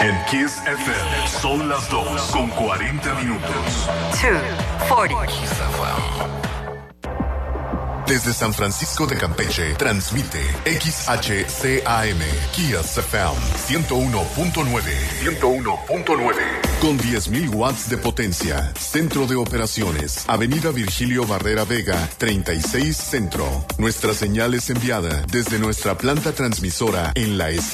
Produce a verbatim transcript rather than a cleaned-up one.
En Kiss F M son las dos con cuarenta minutos. dos cuarenta. Desde San Francisco de Campeche, transmite X H C A M, Kiss F M, ciento uno punto nueve. ciento uno punto nueve. Con diez mil watts de potencia. Centro de operaciones. Avenida Virgilio Barrera Vega, treinta y seis Centro. Nuestra señal es enviada desde nuestra planta transmisora en la S.